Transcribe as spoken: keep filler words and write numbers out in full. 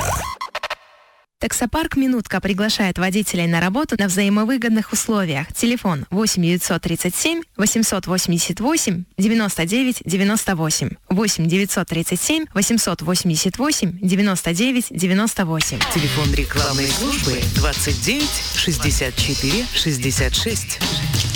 Минутка. Таксопарк «Минутка» приглашает водителей на работу на взаимовыгодных условиях. Телефон восемь девятьсот тридцать семь восемьсот восемьдесят восемь девяносто девять девяносто восемь. восемь девятьсот тридцать семь восемьсот восемьдесят восемь девяносто девять девяносто восемь. Телефон рекламной службы двадцать девять шестьдесят четыре шестьдесят шесть.